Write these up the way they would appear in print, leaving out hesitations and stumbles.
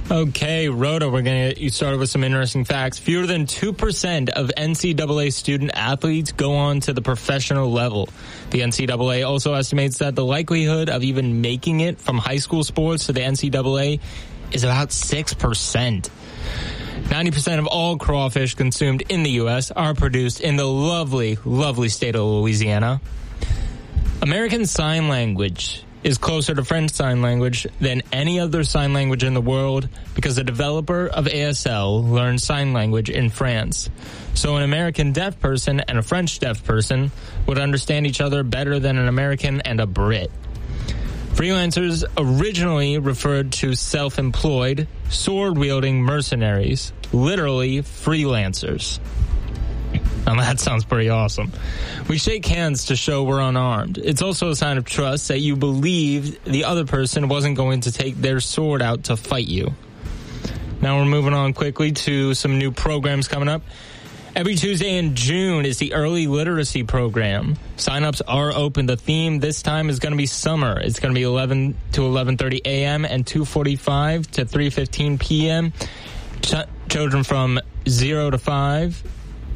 Okay, Rhoda, we're going to get you started with some interesting facts. Fewer than 2% of NCAA student athletes go on to the professional level. The NCAA also estimates that the likelihood of even making it from high school sports to the NCAA is about 6%. 90% of all crawfish consumed in the U.S. are produced in the lovely, lovely state of Louisiana. American Sign Language is closer to French Sign Language than any other sign language in the world because the developer of ASL learned sign language in France. So an American deaf person and a French deaf person would understand each other better than an American and a Brit. Freelancers originally referred to self-employed, sword-wielding mercenaries, literally freelancers. Now that sounds pretty awesome. We shake hands to show we're unarmed. It's also a sign of trust that you believe the other person wasn't going to take their sword out to fight you. Now we're moving on quickly to some new programs coming up. Every Tuesday in June is the Early Literacy Program. Sign-ups are open. The theme this time is going to be summer. It's going to be 11 to 11:30 a.m. and 2:45 to 3:15 p.m. Children from 0 to 5...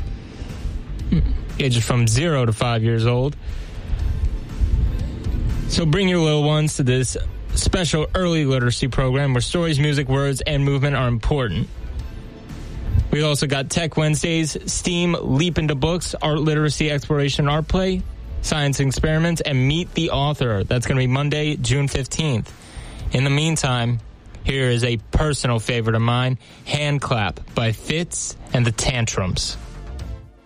ages from 0 to 5 years old. So bring your little ones to this special early literacy program where stories, music, words, and movement are important. We've also got Tech Wednesdays, STEAM, Leap into Books, Art Literacy, Exploration, Art Play, Science Experiments, and Meet the Author. That's going to be Monday, June 15th. In the meantime, here is a personal favorite of mine, Hand Clap by Fitz and the Tantrums.